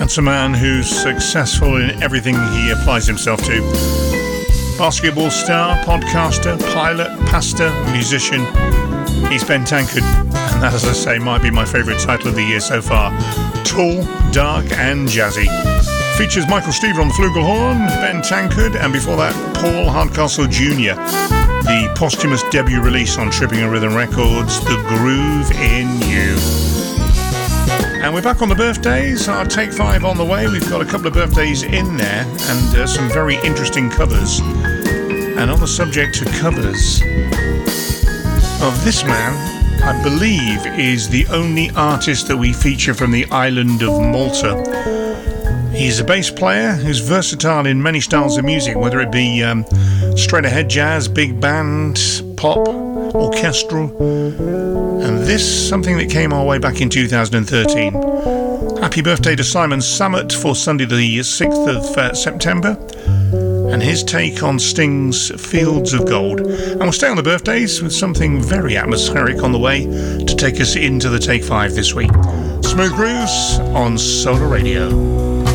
That's a man who's successful in everything he applies himself to. Basketball star, podcaster, pilot, pastor, musician. He's Ben Tankard, and that, as I say, might be my favourite title of the year so far. Tall, dark and jazzy. Features Michael Stever on the flugelhorn, Ben Tankard, and before that, Paul Hardcastle Jr. The posthumous debut release on Tripping and Rhythm Records, The Groove in You. And we're back on the birthdays. Our Take 5 on the way. We've got a couple of birthdays in there and some very interesting covers. And on the subject of covers, of this man, I believe, is the only artist that we feature from the island of Malta. He's a bass player who's versatile in many styles of music, whether it be straight ahead jazz, big band, pop, orchestral, and this, something that came our way back in 2013. Happy birthday to Simon Summit for Sunday the 6th of September, and his take on Sting's Fields of Gold. And we'll stay on the birthdays with something very atmospheric on the way to take us into the Take 5 this week. Smooth Grooves on Solar Radio.